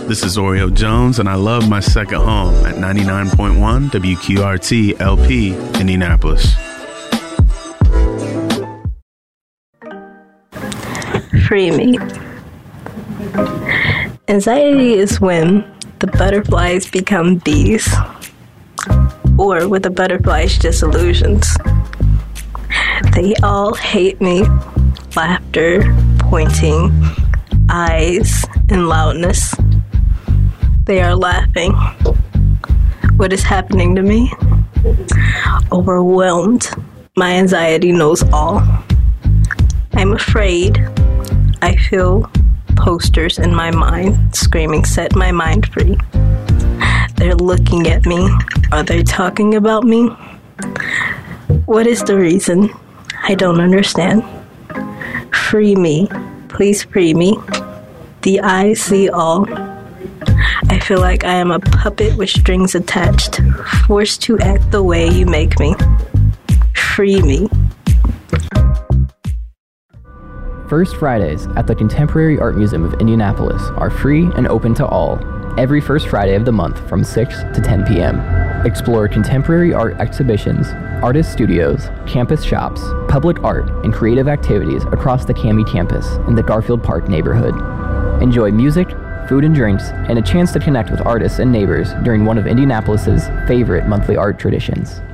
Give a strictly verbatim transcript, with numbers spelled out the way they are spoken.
This is Oreo Jones, and I love my second home at ninety-nine point one W Q R T L P, Indianapolis. Free me. Anxiety is when the butterflies become bees, or with the butterflies disillusions. They all hate me. Laughter, pointing, eyes, and loudness. They are laughing. What is happening to me? Overwhelmed. My anxiety knows all. I'm afraid. I feel posters in my mind screaming, set my mind free. They're looking at me. Are they talking about me? What is the reason? I don't understand. Free me. Please free me. The eyes see all. I feel like I am a puppet with strings attached, forced to act the way you make me. Free me. First Fridays at the Contemporary Art Museum of Indianapolis are free and open to all, every first Friday of the month from six to ten p.m. Explore contemporary art exhibitions, artist studios, campus shops, public art, and creative activities across the Cami campus in the Garfield Park neighborhood. Enjoy music, food and drinks, and a chance to connect with artists and neighbors during one of Indianapolis's favorite monthly art traditions.